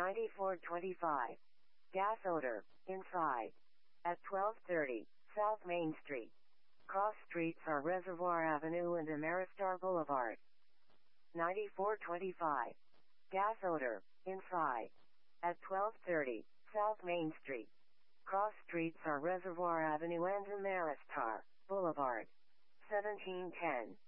9425. Gas odor, inside. At 1230, South Main Street. Cross streets are Reservoir Avenue and Ameristar Boulevard. 9425. Gas odor, inside. At 1230, South Main Street. Cross streets are Reservoir Avenue and Ameristar Boulevard. 1710.